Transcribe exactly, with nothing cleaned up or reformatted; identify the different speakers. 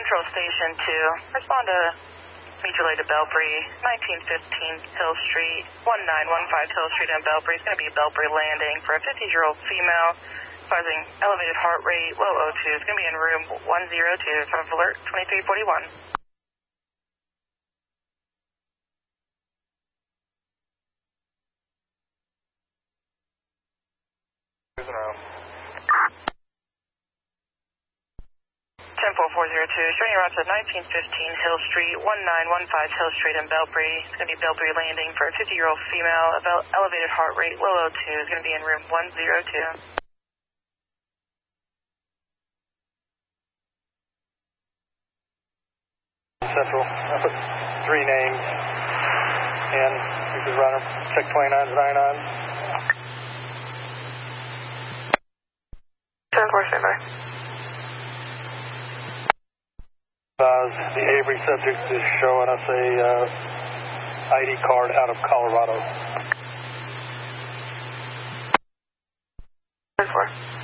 Speaker 1: Central Station two. Respond to Mutual Aid to Belpre, nineteen fifteen Hill Street, one nine one five Hill Street in Belpre. It's going to be a Belpre landing for a fifty-year-old female, causing elevated heart rate, low O two. It's going to be in room one oh two, from alert twenty-three forty-one. ten four four zero two, showing your route to nineteen fifteen Hill Street, one nine one five Hill Street in Belpre. It's going to be Belpre landing for a fifty-year-old female, elevated heart rate, low O two. It's going to be in room one oh two.
Speaker 2: Central, I put three names in. You could run them, check twenty-nines, ninety-nines.
Speaker 1: ten four, stand by.
Speaker 2: Uh, the Avery subject is showing us a uh, I D card out of Colorado.
Speaker 1: ten four.